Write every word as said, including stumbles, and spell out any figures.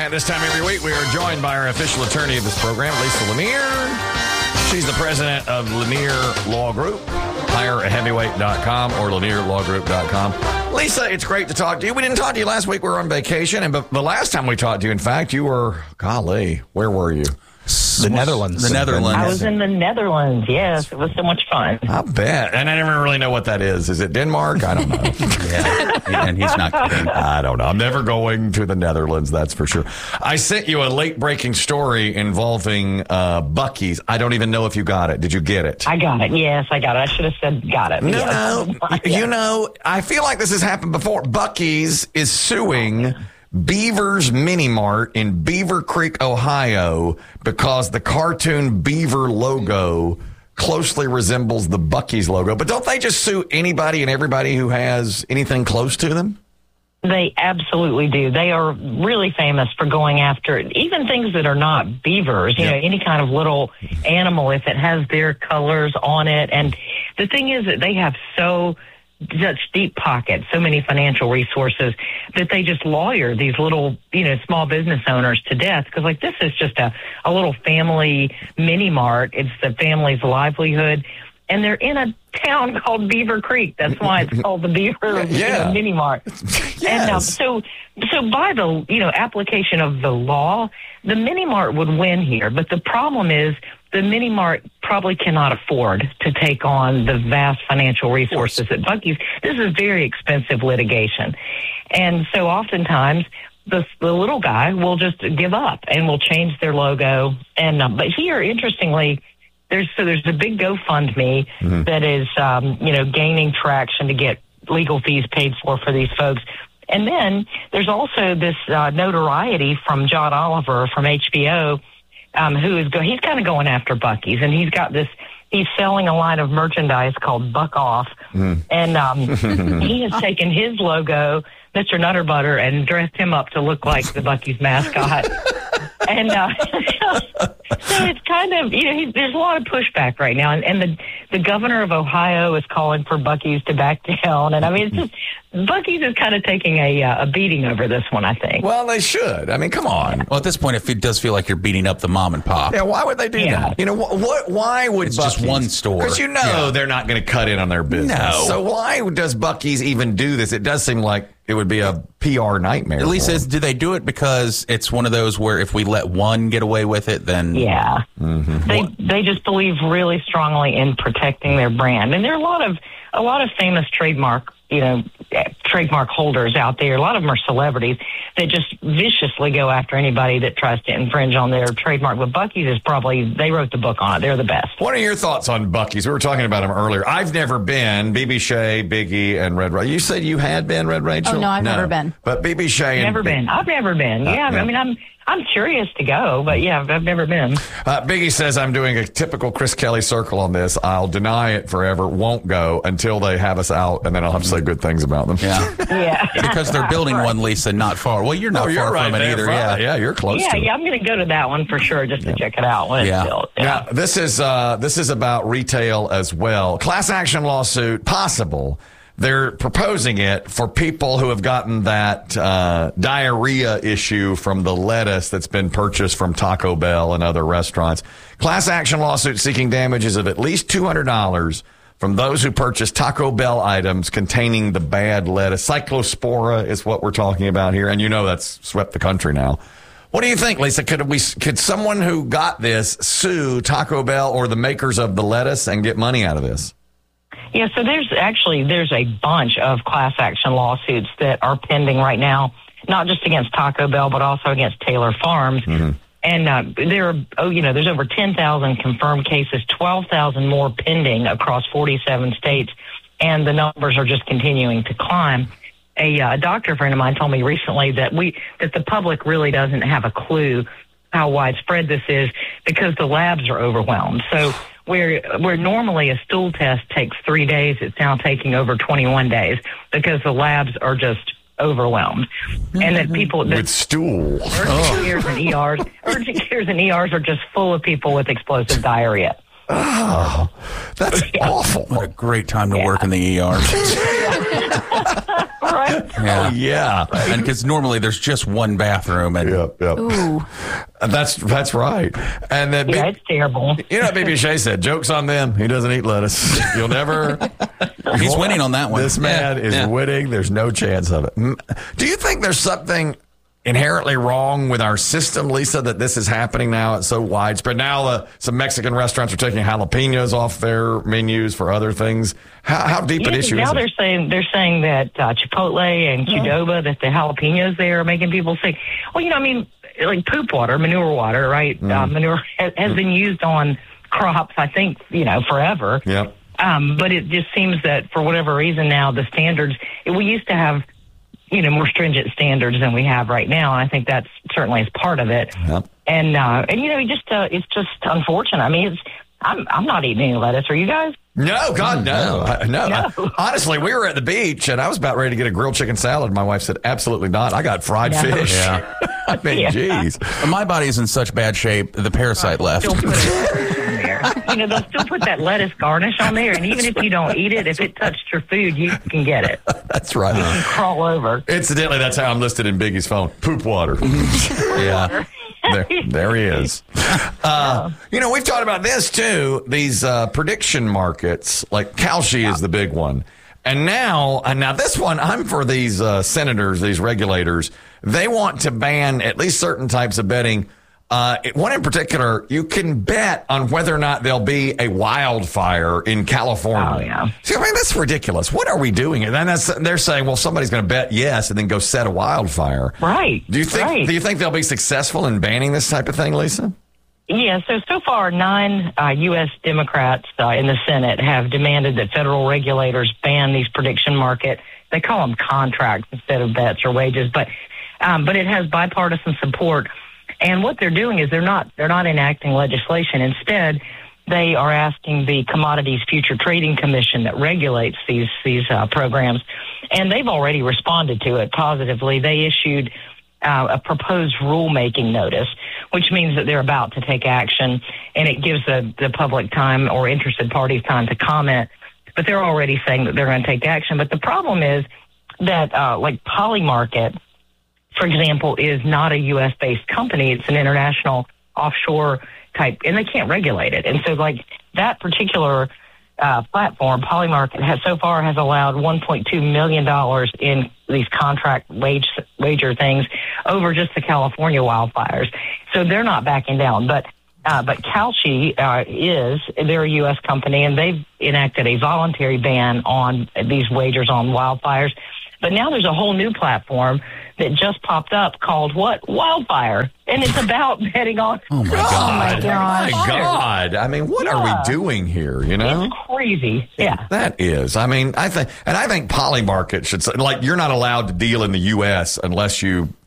At this time every week, we are joined by our official attorney of this program, Lisa Lanier. She's the president of Lanier Law Group. Hire at heavyweight dot com or lanier law group dot com. Lisa, it's great to talk to you. We didn't talk to you last week. We were on vacation. And the last time we talked to you, in fact, you were, golly, where were you? The Netherlands. The Netherlands. I was in the Netherlands, yes. It was so much fun. I bet. And I never really know what that is. Is it Denmark? I don't know. Yeah, and he's not kidding. I don't know. I'm never going to the Netherlands, that's for sure. I sent you a late-breaking story involving uh, Buc-ee's. I don't even know if you got it. Did you get it? I got it. Yes, I got it. I should have said got it. No, yes. no. You know, I feel like this has happened before. Buc-ee's is suing Beaver's Mini Mart in Beaver Creek, Ohio, because the cartoon Beaver logo closely resembles the Buc-ee's logo. But don't they just sue anybody and everybody who has anything close to them? They absolutely do. They are really famous for going after even things that are not beavers, you Yep. know, any kind of little animal if it has their colors on it. And the thing is that they have so such deep pockets, so many financial resources that they just lawyer these little, you know, small business owners to death. Because, like, this is just a, a little family mini mart. It's the family's livelihood. And they're in a town called Beaver Creek. That's why it's called the Beaver Yeah. you know, Mini Mart. Yes. And um, so, so by the you know application of the law, the Mini Mart would win here. But the problem is the Mini Mart probably cannot afford to take on the vast financial resources at Buc-ee's. This is very expensive litigation, and so oftentimes the the little guy will just give up and will change their logo. And um, but here, interestingly. There's so there's a big GoFundMe mm-hmm. that is um, you know gaining traction to get legal fees paid for for these folks, and then there's also this uh, notoriety from John Oliver from H B O, um, who is go- he's kind of going after Buc-ee's, and he's got this. He's selling a line of merchandise called Buck Off, mm. and um, he has taken his logo, Mister Nutter Butter, and dressed him up to look like the Buc-ee's mascot. And uh, so it's kind of, you know, he, there's a lot of pushback right now. And, and the, the governor of Ohio is calling for Buc-ee's to back down. And I mean, it's just, Buc-ee's is kind of taking a, uh, a beating over this one, I think. Well, they should. I mean, come on. Well, at this point, it does feel like you're beating up the mom and pop. Yeah, why would they do Yeah. that? You know, what? what why would It's Buc-ee's? just one store. Because you know Yeah. they're not going to cut in on their business. No. So why does Buc-ee's even do this? It does seem like it would be a P R nightmare. At least, for is, them. do they do it because it's one of those where if we let one get away with it, then... Yeah. Mm-hmm. They they just believe really strongly in protecting their brand. And there are a lot of a lot of famous trademark, you know, trademark holders out there. A lot of them are celebrities that just viciously go after anybody that tries to infringe on their trademark. But Buc-ee's is probably, they wrote the book on it. They're the best. What are your thoughts on Buc-ee's? We were talking about them earlier. I've never been. B B Shea, Biggie, and Red Rachel. You said you had been, Red Rachel? Oh, no, I've never been. But B B Shea and Never been. I've never been. Uh, Yeah, yeah. I mean, I'm I'm curious to go, but yeah, I've, I've never been. Uh, Biggie says, I'm doing a typical Chris Kelly circle on this. I'll deny it forever, won't go until they have us out, and then I'll have to say good things about them. Yeah. Yeah. Because they're building one, Lisa, not far. Well, you're not Oh, you're far right from it there, either. far. Yeah. Yeah, you're close Yeah, to it. yeah, I'm going to go to that one for sure just to check it out when Yeah. it's built. Yeah. Now, this is uh, this is about retail as well. Class action lawsuit possible. They're proposing it for people who have gotten that uh, diarrhea issue from the lettuce that's been purchased from Taco Bell and other restaurants. Class action lawsuit seeking damages of at least two hundred dollars from those who purchased Taco Bell items containing the bad lettuce. Cyclospora is what we're talking about here, and you know that's swept the country now. What do you think, Lisa? Could we? Could someone who got this sue Taco Bell or the makers of the lettuce and get money out of this? Yeah, so there's actually, there's a bunch of class action lawsuits that are pending right now, not just against Taco Bell, but also against Taylor Farms. Mm-hmm. And uh, there are, oh, you know, there's over ten thousand confirmed cases, twelve thousand more pending across forty-seven states, and the numbers are just continuing to climb. A uh, doctor friend of mine told me recently that we that the public really doesn't have a clue how widespread this is because the labs are overwhelmed. So where where normally a stool test takes three days, it's now taking over twenty-one days because the labs are just overwhelmed. And that people that With stool. urgent cares and E Rs, urgent cares and E Rs are just full of people with explosive diarrhea. Oh, that's awful. What a great time to work in the E R. right? Yeah. Oh, yeah. And because normally there's just one bathroom. And Yep, yep. Ooh. That's that's right. And then Yeah, B- it's terrible. you know what B B Shea said? Joke's on them. He doesn't eat lettuce. You'll never. he's winning on that one. This man Yeah, is yeah. winning. There's no chance of it. Mm. Do you think there's something inherently wrong with our system, Lisa, that this is happening now? It's so widespread. Now uh, some Mexican restaurants are taking jalapenos off their menus for other things. How, how deep Yeah, an issue now is they're it? saying they're saying that uh, Chipotle and Qdoba, that the jalapenos there are making people sick. Well, you know, I mean, like poop water, manure water, right? Mm. Uh, manure has, has been used on crops, I think, you know, forever. Yep. Um, but it just seems that for whatever reason now the standards, we used to have, you know, more stringent standards than we have right now. And I think that's certainly is part of it. Yep. And, uh, and, you know, it just, uh, it's just unfortunate. I mean, it's, I'm, I'm not eating any lettuce. Are you guys? No, God, no. I, no. No. I- honestly, we were at the beach and I was about ready to get a grilled chicken salad. My wife said, absolutely not. I got fried No. fish. Yeah. I mean, Yeah. geez. My body is in such bad shape, the parasite left. Still put it on there. You know, they'll still put that lettuce garnish on there. And even if you don't eat it, if it touched your food, you can get it. That's right. And crawl over. Incidentally, that's how I'm listed in Biggie's phone. Poop water. yeah. There, there he is. Uh, you know, we've talked about this too. These uh, prediction markets, like Kalshi is the big one. And now, and now this one, I'm for these uh, senators, these regulators. They want to ban at least certain types of betting. Uh, one in particular, you can bet on whether or not there'll be a wildfire in California. Oh, yeah. See, I mean, that's ridiculous. What are we doing? And then that's, they're saying, well, somebody's going to bet yes and then go set a wildfire. Right. Do you think? Right. Do you think they'll be successful in banning this type of thing, Lisa? Yeah, so so far, nine uh, U S Democrats uh, in the Senate have demanded that federal regulators ban these prediction market. They call them contracts instead of bets or wages, but um, but it has bipartisan support. And what they're doing is they're not they're not enacting legislation. Instead, they are asking the Commodities Future Trading Commission that regulates these these uh, programs, and they've already responded to it positively. They issued uh, a proposed rulemaking notice, which means that they're about to take action, and it gives the, the public time or interested parties time to comment. But they're already saying that they're going to take action. But the problem is that, uh, like Polymarket, for example, is not a U S-based company. It's an international offshore type, and they can't regulate it. And so, like, that particular uh, platform, Polymarket, has so far has allowed one point two million dollars in these contract wage wager things over just the California wildfires. So they're not backing down. But uh, but Kalshi uh, is, they're a U S company, and they've enacted a voluntary ban on these wagers on wildfires. But now there's a whole new platform that just popped up called what? Wildfire. And it's about betting on. Oh, my God. Oh, my gosh. My God. I mean, what Yeah. are we doing here, you know? It's crazy. Yeah. That is. I mean, I think, and I think Polymarket should say, like, you're not allowed to deal in the U S unless you